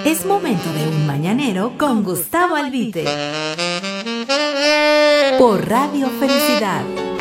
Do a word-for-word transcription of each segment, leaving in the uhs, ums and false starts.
Es momento de un mañanero con Gustavo Albite. Por Radio Felicidad.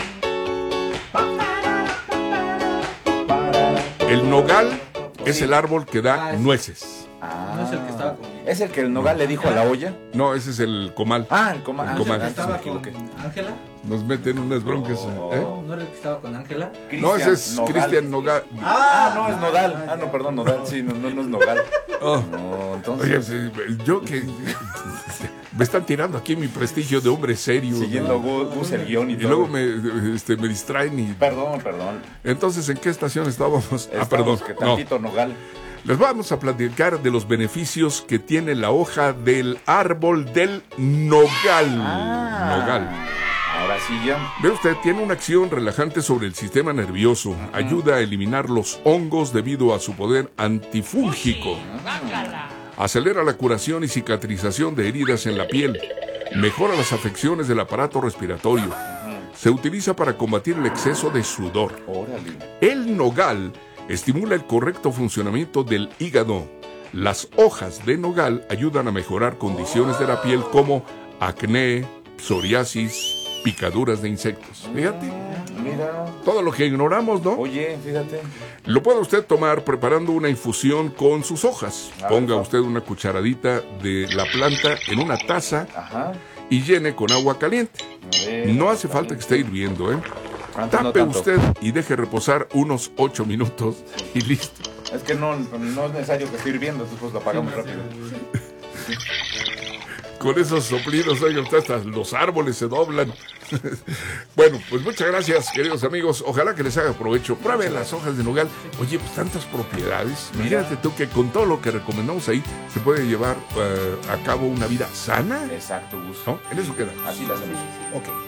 El nogal es el árbol que da nueces. Ah, no es el que estaba con... ¿Es el que el nogal le dijo a la olla? No, ese es el comal. Ah, el comal. El comal. ¿El que estaba Sí, con ok. Ángela? Nos meten unas broncas. Oh. ¿eh? ¿No era el que estaba con Ángela? No, ese es Nogal. Cristian Nogal. Ah, no, es nodal. Ah, no, perdón, nodal. Sí, no, no, no es nogal. Oh. No, entonces... Oye, sí, yo que... Me están tirando aquí mi prestigio de hombre serio. Siguiendo Gus, Gus el guión y, Y todo. luego me, este, me distraen y... Perdón, perdón. Entonces, ¿en qué estación estábamos? Estamos ah, perdón. Que No. tantito nogal. Les vamos a platicar de los beneficios que tiene la hoja del árbol del nogal. Ah. Nogal. Ahora sí ya. Ve usted, tiene una acción relajante sobre el sistema nervioso. Ayuda a eliminar los hongos debido a su poder antifúngico. Acelera la curación y cicatrización de heridas en la piel. Mejora las afecciones del aparato respiratorio. Se utiliza para combatir el exceso de sudor. Órale. El nogal estimula el correcto funcionamiento del hígado. Las hojas de nogal ayudan a mejorar condiciones de la piel como acné, psoriasis, picaduras de insectos. Fíjate, Mira. todo lo que ignoramos, ¿no? Oye, fíjate. Lo puede usted tomar preparando una infusión con sus hojas. A Ponga ver, usted una cucharadita de la planta en una taza Ajá. y llene con agua caliente. A ver, No hace falta que esté hirviendo, ¿eh? Antes no Tape tanto. usted y deje reposar unos ocho minutos y listo. Es que no, no es necesario que esté hirviendo, entonces pues lo apagamos rápido. Con esos soplidos, oiga usted, hasta los árboles se doblan. Bueno, pues muchas gracias, queridos amigos. Ojalá que les haga provecho. Prueben las hojas de nogal. Oye, pues tantas propiedades. Imagínate tú que con todo lo que recomendamos ahí se puede llevar uh, a cabo una vida sana. Exacto, Gus. ¿No? En eso queda. Así la hacemos. Ok.